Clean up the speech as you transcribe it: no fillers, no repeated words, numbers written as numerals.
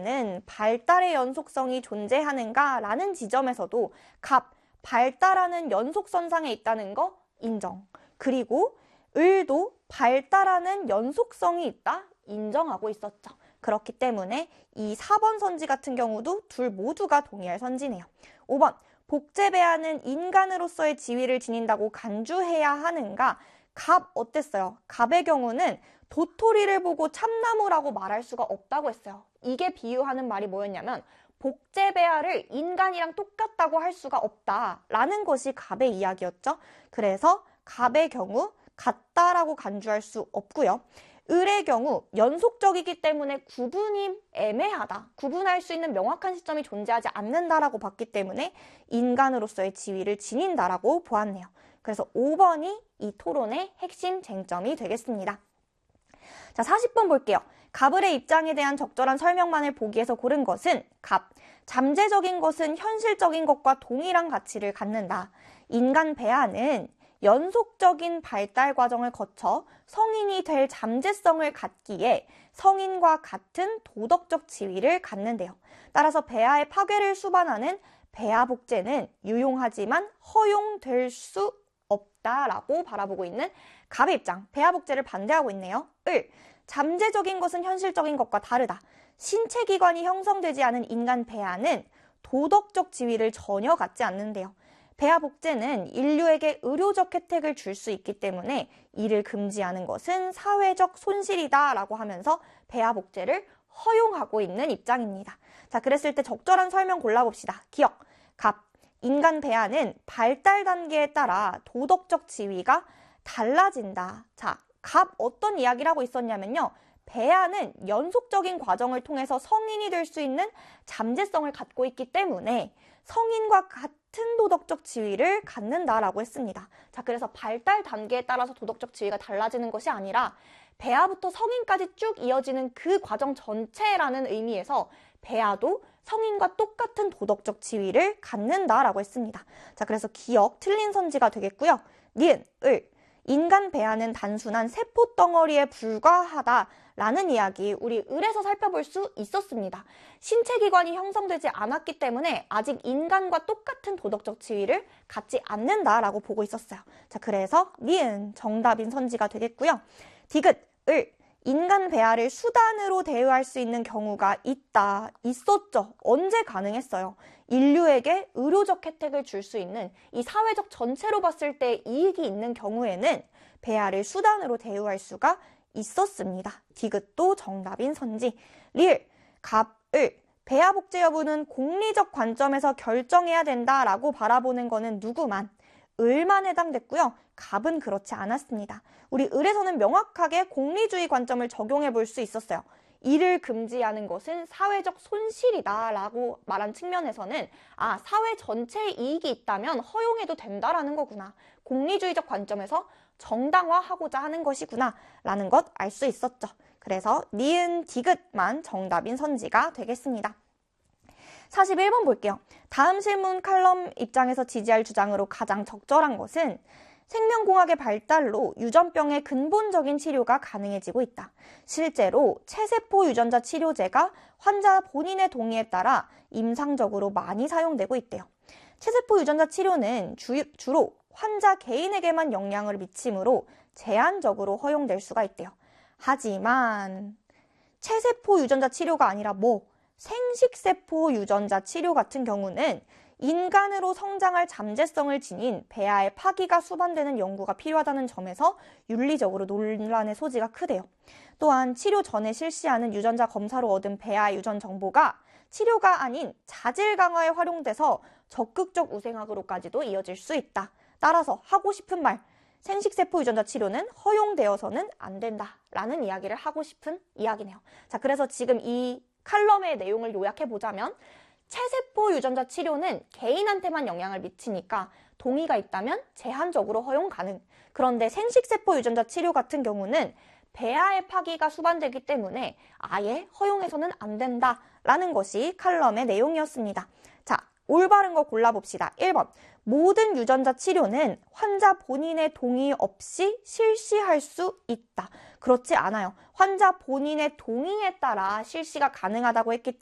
배에는 발달의 연속성이 존재하는가 라는 지점에서도 갑, 발달하는 연속선상에 있다는 거 인정. 그리고 을도 발달하는 연속성이 있다 인정하고 있었죠. 그렇기 때문에 이 4번 선지 같은 경우도 둘 모두가 동의할 선지네요. 5번, 복제배아는 인간으로서의 지위를 지닌다고 간주해야 하는가? 갑 어땠어요? 갑의 경우는 도토리를 보고 참나무라고 말할 수가 없다고 했어요. 이게 비유하는 말이 뭐였냐면 복제배아를 인간이랑 똑같다고 할 수가 없다라는 것이 갑의 이야기였죠. 그래서 갑의 경우 같다라고 간주할 수 없고요. 을의 경우 연속적이기 때문에 구분이 애매하다. 구분할 수 있는 명확한 시점이 존재하지 않는다라고 봤기 때문에 인간으로서의 지위를 지닌다라고 보았네요. 그래서 5번이 이 토론의 핵심 쟁점이 되겠습니다. 자, 40번 볼게요. 갑을의 입장에 대한 적절한 설명만을 보기 위해서 고른 것은 갑. 잠재적인 것은 현실적인 것과 동일한 가치를 갖는다. 인간 배아는 연속적인 발달 과정을 거쳐 성인이 될 잠재성을 갖기에 성인과 같은 도덕적 지위를 갖는데요. 따라서 배아의 파괴를 수반하는 배아 복제는 유용하지만 허용될 수 없다라고 바라보고 있는 갑의 입장, 배아 복제를 반대하고 있네요. 을, 잠재적인 것은 현실적인 것과 다르다. 신체 기관이 형성되지 않은 인간 배아는 도덕적 지위를 전혀 갖지 않는데요. 배아 복제는 인류에게 의료적 혜택을 줄 수 있기 때문에 이를 금지하는 것은 사회적 손실이다 라고 하면서 배아 복제를 허용하고 있는 입장입니다. 자, 그랬을 때 적절한 설명 골라봅시다. 기억, 갑, 인간 배아는 발달 단계에 따라 도덕적 지위가 달라진다. 자, 갑 어떤 이야기를 하고 있었냐면요. 배아는 연속적인 과정을 통해서 성인이 될 수 있는 잠재성을 갖고 있기 때문에 성인과 같은 도덕적 지위를 갖는다라고 했습니다. 자, 그래서 발달 단계에 따라서 도덕적 지위가 달라지는 것이 아니라 배아부터 성인까지 쭉 이어지는 그 과정 전체라는 의미에서 배아도 성인과 똑같은 도덕적 지위를 갖는다라고 했습니다. 자, 그래서 기억, 틀린 선지가 되겠고요. 니은, 을. 인간 배아는 단순한 세포 덩어리에 불과하다라는 이야기 우리 을에서 살펴볼 수 있었습니다. 신체 기관이 형성되지 않았기 때문에 아직 인간과 똑같은 도덕적 지위를 갖지 않는다라고 보고 있었어요. 자, 그래서 니은 정답인 선지가 되겠고요. 디귿, 을. 인간 배아를 수단으로 대우할 수 있는 경우가 있었죠. 언제 가능했어요? 인류에게 의료적 혜택을 줄 수 있는 이 사회적 전체로 봤을 때 이익이 있는 경우에는 배아를 수단으로 대우할 수가 있었습니다. 디귿도 정답인 선지. 리을, 갑, 을. 배아 복제 여부는 공리적 관점에서 결정해야 된다라고 바라보는 거는 누구만? 을만 해당됐고요. 갑은 그렇지 않았습니다. 우리 을에서는 명확하게 공리주의 관점을 적용해 볼 수 있었어요. 이를 금지하는 것은 사회적 손실이다 라고 말한 측면에서는 사회 전체에 이익이 있다면 허용해도 된다라는 거구나. 공리주의적 관점에서 정당화하고자 하는 것이구나 라는 것 알 수 있었죠. 그래서 니은 디귿만 정답인 선지가 되겠습니다. 41번 볼게요. 다음 실문 칼럼 입장에서 지지할 주장으로 가장 적절한 것은 생명공학의 발달로 유전병의 근본적인 치료가 가능해지고 있다. 실제로 체세포 유전자 치료제가 환자 본인의 동의에 따라 임상적으로 많이 사용되고 있대요. 체세포 유전자 치료는 주로 환자 개인에게만 영향을 미치므로 제한적으로 허용될 수가 있대요. 하지만 체세포 유전자 치료가 아니라 생식세포 유전자 치료 같은 경우는 인간으로 성장할 잠재성을 지닌 배아의 파기가 수반되는 연구가 필요하다는 점에서 윤리적으로 논란의 소지가 크대요. 또한 치료 전에 실시하는 유전자 검사로 얻은 배아 유전 정보가 치료가 아닌 자질 강화에 활용돼서 적극적 우생학으로까지도 이어질 수 있다. 따라서 하고 싶은 말, 생식세포 유전자 치료는 허용되어서는 안 된다라는 이야기를 하고 싶은 이야기네요. 자, 그래서 지금 이 칼럼의 내용을 요약해보자면 체세포 유전자 치료는 개인한테만 영향을 미치니까 동의가 있다면 제한적으로 허용 가능. 그런데 생식세포 유전자 치료 같은 경우는 배아의 파기가 수반되기 때문에 아예 허용해서는 안 된다라는 것이 칼럼의 내용이었습니다. 자, 올바른 거 골라봅시다. 1번. 모든 유전자 치료는 환자 본인의 동의 없이 실시할 수 있다. 그렇지 않아요. 환자 본인의 동의에 따라 실시가 가능하다고 했기 때문에